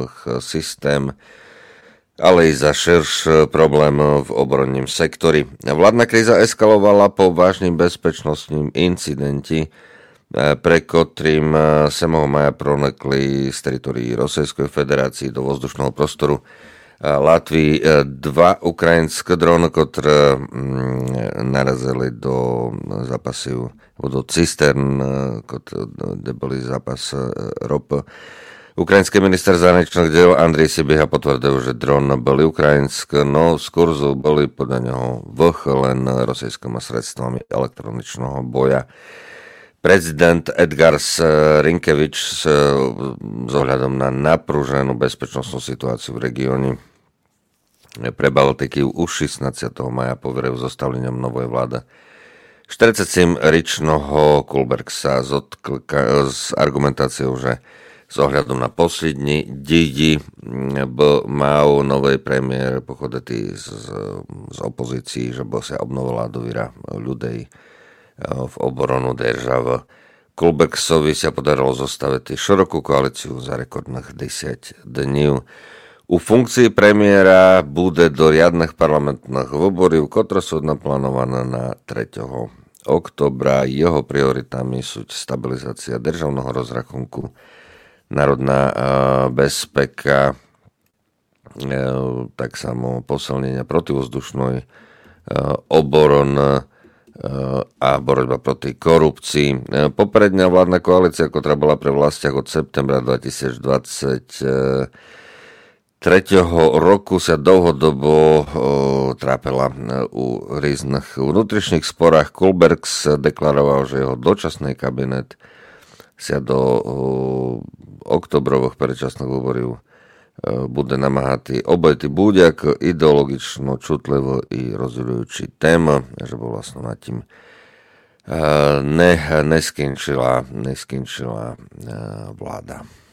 systém, ale i za širší problém v obrannom sektori. Vládna kríza eskalovala po vážnym bezpečnostním incidenti, pre ktorým 7. maja pronikli z teritórií Rosijskej federácii do vzdušného prostoru Latvii dva ukrajinské drony, ktoré narazili do zápasu, do cistern, kde boli zápas ropy. Ukrajinský minister zahraničných diel Andrej Sibiha potvrdil, že dron boli ukrajinské, no z kurzu boli podľa neho len rosijskými sredstvami elektroničného boja. Prezident Edgars Rinkevič s ohľadom na napruženú bezpečnostnú situáciu v regióne pre Baltiky už 16. maja poveril zostavlením novej vlády. 47-ričného Kulberg sa s argumentáciou, že s ohľadom na poslední didi mal nový premiér pochodetý z opozícií, že by sa obnovila dôvera ľudí v obranu državy. Kulbergsovi sa podarilo zostaviť širokú koalíciu za rekordných 10 dní. U funkcii premiéra bude do riadnych parlamentných výborov, ktoré sú naplánované na 3. oktobra. Jeho prioritami sú stabilizácia državného rozrachunku, národná bezpeka, tak samo posilnenia protivzdušnej obrany a borotba proti korupcii. Popredná vládna koalícia, ktorá bola pre vlastiach od septembra 2023 roku, sa dlhodobo trápila u rôznych vnútričných sporách. Kulbergs deklaroval, že jeho dočasný kabinet sa do oktobrových predčasných výborov bude namáhať obejty buď ako ideologično čutlivo i rozhodujúci téma, že bol vlastne nad tým neskončila vláda.